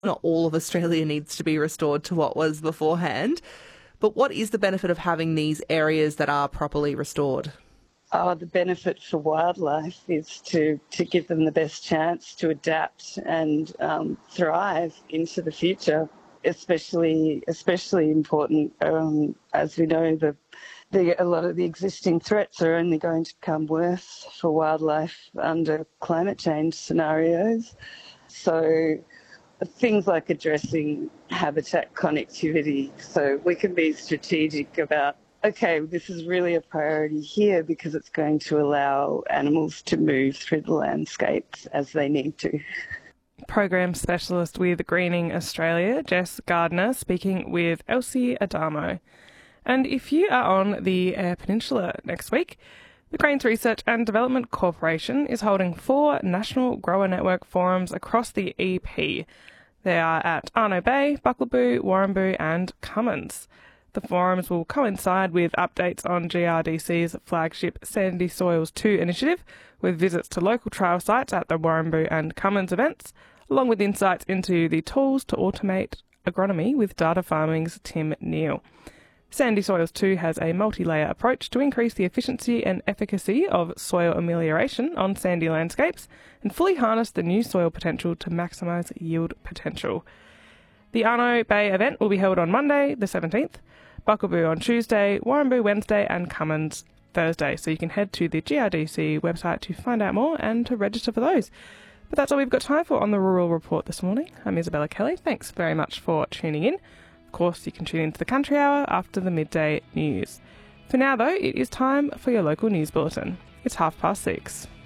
Not all of Australia needs to be restored to what was beforehand. But what is the benefit of having these areas that are properly restored? Oh, the benefit for wildlife is to give them the best chance to adapt and thrive into the future. Especially important, as we know, a lot of the existing threats are only going to become worse for wildlife under climate change scenarios. So things like addressing habitat connectivity, so we can be strategic about, okay, this is really a priority here because it's going to allow animals to move through the landscapes as they need to. Program Specialist with Greening Australia, Jess Gardner, speaking with Elsie Adamo. And if you are on the Eyre Peninsula next week, the Grains Research and Development Corporation is holding 4 National Grower Network forums across the EP. They are at Arno Bay, Buckleboo, Warramboo and Cummins. The forums will coincide with updates on GRDC's flagship Sandy Soils 2 initiative, with visits to local trial sites at the Warramboo and Cummins events, along with insights into the tools to automate agronomy with Data Farming's Tim Neal. Sandy Soils 2 has a multi-layer approach to increase the efficiency and efficacy of soil amelioration on sandy landscapes and fully harness the new soil potential to maximise yield potential. The Arno Bay event will be held on Monday, the 17th, Buckleboo on Tuesday, Warramboo Wednesday and Cummins Thursday. So you can head to the GRDC website to find out more and to register for those. But that's all we've got time for on the Rural Report this morning. I'm Isabella Kelly. Thanks very much for tuning in. Of course, you can tune into the Country Hour after the midday news. For now, though, it is time for your local news bulletin. It's 6:30.